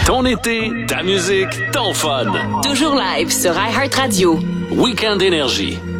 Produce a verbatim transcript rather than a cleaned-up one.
Ton été, ta musique, ton fun. Toujours live sur iHeartRadio. Week-end Énergie.